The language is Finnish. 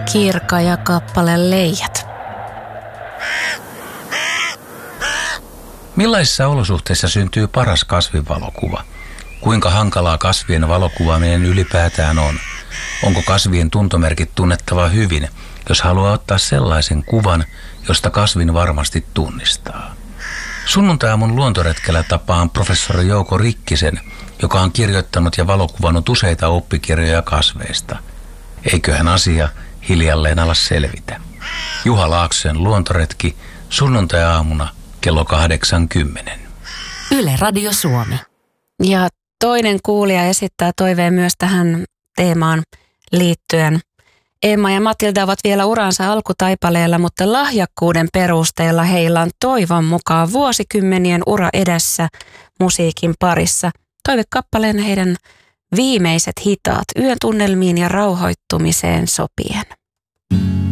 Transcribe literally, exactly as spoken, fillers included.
Kirka ja kappale Leijät. Millaisissa olosuhteissa syntyy paras kasvinvalokuva? Kuinka hankalaa kasvien valokuvaaminen ylipäätään on? Onko kasvien tuntomerkit tunnettava hyvin, jos haluaa ottaa sellaisen kuvan, josta kasvin varmasti tunnistaa? Sunnuntai-aamun luontoretkellä tapaan professori Jouko Rikkisen, joka on kirjoittanut ja valokuvannut useita oppikirjoja kasveista. Eiköhän asia hiljalleen ala selvitä. Juha Laaksosen luontoretki sunnuntai-aamuna kello kahdeksankymmentä. Yle Radio Suomi. Ja toinen kuulija esittää toiveen myös tähän teemaan liittyen. Emma ja Matilda ovat vielä uransa alkutaipaleella, mutta lahjakkuuden perusteella heillä on toivon mukaan vuosikymmenien ura edessä musiikin parissa. Toivekappaleena heidän viimeiset hitaat yön tunnelmiin ja rauhoittumiseen sopien.